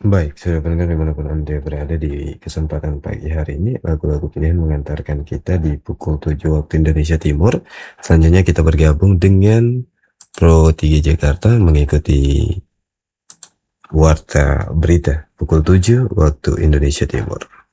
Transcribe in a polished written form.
Baik, saudara pendengar dimanapun Anda berada di kesempatan pagi hari ini, lagu-lagu pilihan mengantarkan kita di pukul 7 waktu Indonesia Timur. Selanjutnya kita bergabung dengan Pro 3 Jakarta mengikuti Warta Berita pukul 7 waktu Indonesia Timur.